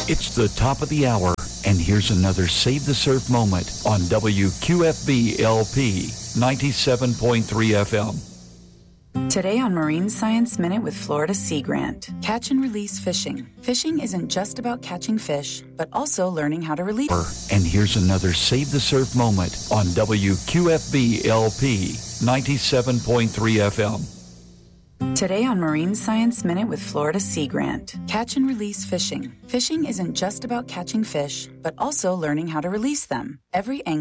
It's the top of the hour, and here's another Save the Surf moment on WQFB LP 97.3 FM. Today on Marine Science Minute with Florida Sea Grant. Catch and release fishing. Fishing isn't just about catching fish, but also learning how to release. And here's another Save the Surf moment on WQFB LP 97.3 FM. Today on Marine Science Minute with Florida Sea Grant. Catch and release fishing. Fishing isn't just about catching fish, but also learning how to release them. Every angler